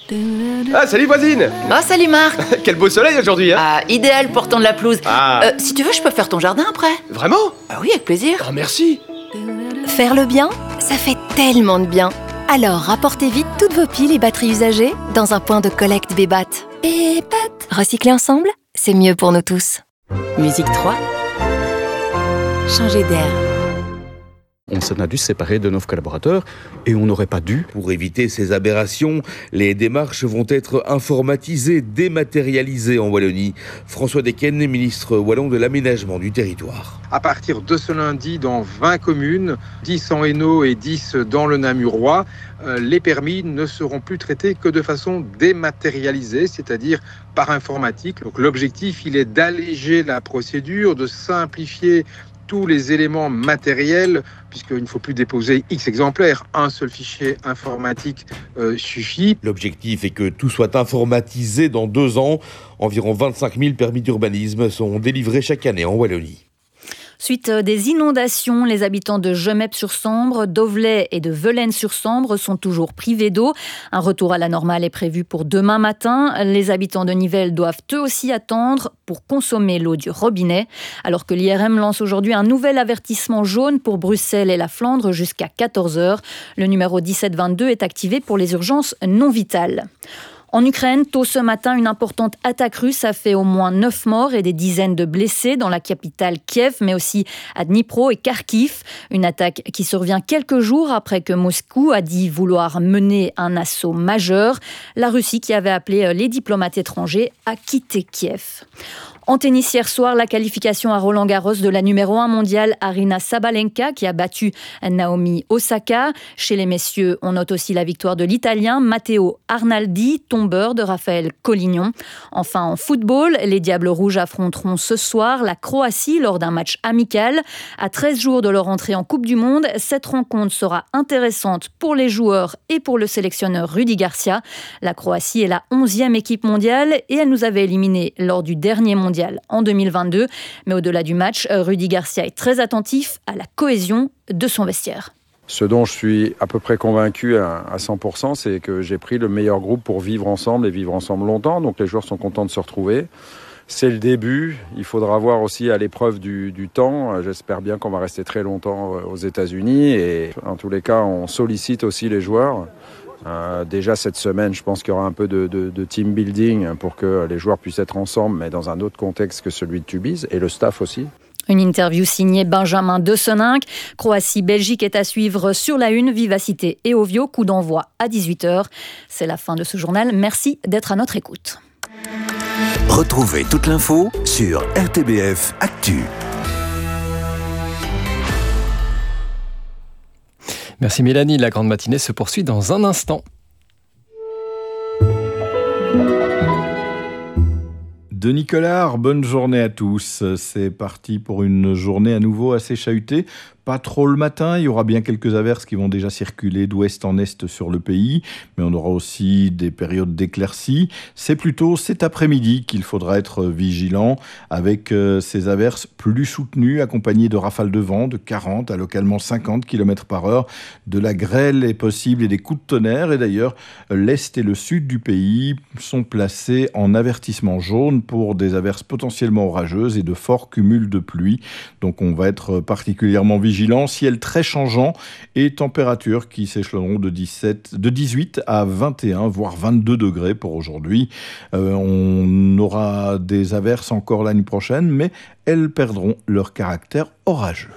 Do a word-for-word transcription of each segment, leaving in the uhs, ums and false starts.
Ah, salut voisine. Oh, salut Marc. Quel beau soleil aujourd'hui, hein. Ah, idéal pour tondre la pelouse. Ah. Euh, si tu veux, je peux faire ton jardin après. Vraiment? Ah oui, avec plaisir. Oh, merci. Faire le bien, ça fait tellement de bien. Alors, rapportez vite toutes vos piles et batteries usagées dans un point de collecte Bébat. Bébat. Recycler ensemble, c'est mieux pour nous tous. Musique trois. Changer d'air. On s'en a dû se séparer de nos collaborateurs et on n'aurait pas dû. Pour éviter ces aberrations, les démarches vont être informatisées, dématérialisées en Wallonie. François Decken, ministre wallon de l'aménagement du territoire. À partir de ce lundi, dans vingt communes, dix en Hainaut et dix dans le Namurois, euh, les permis ne seront plus traités que de façon dématérialisée, c'est-à-dire par informatique. Donc, l'objectif, il est d'alléger la procédure, de simplifier tous les éléments matériels, puisqu'il ne faut plus déposer X exemplaires. Un seul fichier informatique euh, suffit. L'objectif est que tout soit informatisé dans deux ans. Environ vingt-cinq mille permis d'urbanisme sont délivrés chaque année en Wallonie. Suite des inondations, les habitants de Gemep-sur-Sambre, d'Auvelais et de Velaines-sur-Sambre sont toujours privés d'eau. Un retour à la normale est prévu pour demain matin. Les habitants de Nivelles doivent eux aussi attendre pour consommer l'eau du robinet. Alors que l'I R M lance aujourd'hui un nouvel avertissement jaune pour Bruxelles et la Flandre jusqu'à quatorze heures. Le numéro dix-sept vingt-deux est activé pour les urgences non vitales. En Ukraine, tôt ce matin, une importante attaque russe a fait au moins neuf morts et des dizaines de blessés dans la capitale Kiev, mais aussi à Dnipro et Kharkiv. Une attaque qui survient quelques jours après que Moscou a dit vouloir mener un assaut majeur. La Russie, qui avait appelé les diplomates étrangers à quitter Kiev. En tennis hier soir, la qualification à Roland-Garros de la numéro un mondiale Aryna Sabalenka qui a battu Naomi Osaka. Chez les messieurs, on note aussi la victoire de l'Italien Matteo Arnaldi, tombeur de Raphaël Collignon. Enfin, en football, les Diables Rouges affronteront ce soir la Croatie lors d'un match amical. À treize jours de leur entrée en Coupe du Monde, cette rencontre sera intéressante pour les joueurs et pour le sélectionneur Rudi Garcia. La Croatie est la onzième équipe mondiale et elle nous avait éliminés lors du dernier mondial en deux mille vingt-deux. Mais au-delà du match, Rudi Garcia est très attentif à la cohésion de son vestiaire. Ce dont je suis à peu près convaincu à cent pour cent, c'est que j'ai pris le meilleur groupe pour vivre ensemble et vivre ensemble longtemps. Donc les joueurs sont contents de se retrouver. C'est le début. Il faudra voir aussi à l'épreuve du, du temps. J'espère bien qu'on va rester très longtemps aux États-Unis. Et en tous les cas, on sollicite aussi les joueurs. Euh, déjà cette semaine, je pense qu'il y aura un peu de, de, de team building pour que les joueurs puissent être ensemble, mais dans un autre contexte que celui de Tubize, et le staff aussi. Une interview signée Benjamin De Seninck. Croatie-Belgique est à suivre sur la une. Vivacité et Ovio, coup d'envoi à dix-huit heures. C'est la fin de ce journal. Merci d'être à notre écoute. Retrouvez toute l'info sur R T B F Actu. Merci Mélanie, la grande matinée se poursuit dans un instant. Denis Collard, bonne journée à tous. C'est parti pour une journée à nouveau assez chahutée. Pas trop le matin, il y aura bien quelques averses qui vont déjà circuler d'ouest en est sur le pays, mais on aura aussi des périodes d'éclaircies. C'est plutôt cet après-midi qu'il faudra être vigilant, avec euh, ces averses plus soutenues, accompagnées de rafales de vent de quarante à localement cinquante kilomètres par heure. De la grêle est possible et des coups de tonnerre. Et d'ailleurs, l'est et le sud du pays sont placés en avertissement jaune pour des averses potentiellement orageuses et de forts cumuls de pluie. Donc on va être particulièrement vigilant. Ciel très changeant et températures qui s'échelonneront de, dix-sept, de dix-huit à vingt et un, voire vingt-deux degrés pour aujourd'hui. Euh, on aura des averses encore l'année prochaine, mais elles perdront leur caractère orageux.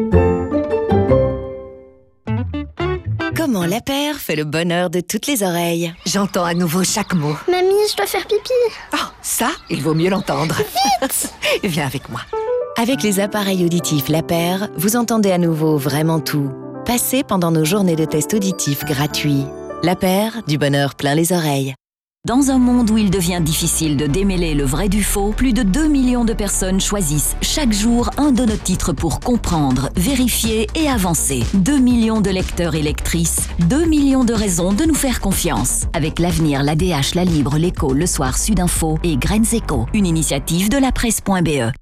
Comment la paire fait le bonheur de toutes les oreilles. J'entends à nouveau chaque mot. Mamie, je dois faire pipi. Oh, ça, il vaut mieux l'entendre. Vite. Viens avec moi. Avec les appareils auditifs La Paire, vous entendez à nouveau vraiment tout. Passez pendant nos journées de tests auditifs gratuits. La Paire, du bonheur plein les oreilles. Dans un monde où il devient difficile de démêler le vrai du faux, plus de deux millions de personnes choisissent chaque jour un de nos titres pour comprendre, vérifier et avancer. deux millions de lecteurs et lectrices, deux millions de raisons de nous faire confiance. Avec l'Avenir, l'A D H, La Libre, L'Écho, Le Soir, Sudinfo et Graines Éco, une initiative de la presse point b e.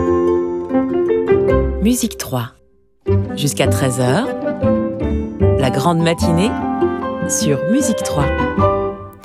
Musique trois. Jusqu'à treize heures, la grande matinée sur Musique trois.